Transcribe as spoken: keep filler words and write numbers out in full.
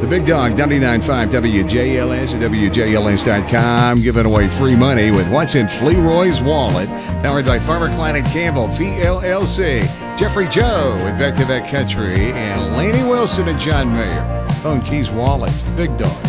The Big Dog, ninety-nine point five W J L S and W J L S dot com, giving away free money with what's in Fleroy's wallet. Powered by Farmer Klein and Campbell, V L L C. Jeffrey Joe with Vector Vet Country, and Laney Wilson and John Mayer. Phone Keys Wallet, Big Dog.